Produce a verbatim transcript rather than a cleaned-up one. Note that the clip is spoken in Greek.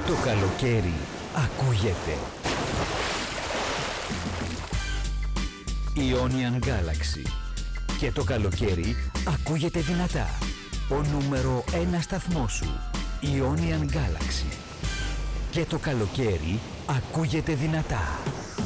Το καλοκαίρι ακούγεται. Ionian Galaxy. Και το καλοκαίρι ακούγεται δυνατά. Ο νούμερο ένα σταθμός σου. Ionian Galaxy. Και το καλοκαίρι ακούγεται δυνατά.